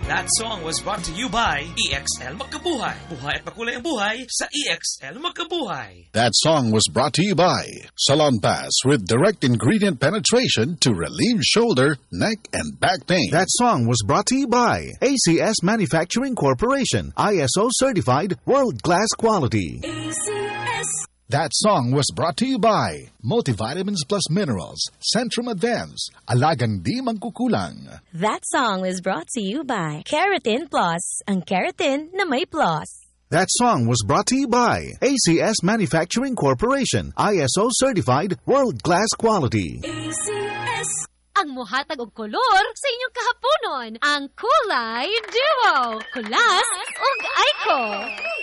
That song was brought to you by EXL Magkabuhay. Buhay at makulay ang buhay sa EXL Magkabuhay. That song was brought to you by Salon Pass with direct ingredient penetration to relieve shoulder, neck, and back pain. That song was brought to you by ACS Manufacturing Corporation, ISO certified world-class quality. ACS. That song was brought to you by Multivitamins Plus Minerals, Centrum Advance, Alagang Di Magkukulang. That song was brought to you by Keratin Plus, ang keratin na may plus. That song was brought to you by ACS Manufacturing Corporation, ISO certified world-class quality. ACS. Ang muhatag og kolor sa inyong kahaponon, ang Kulay Duo. Kulas ug Aiko.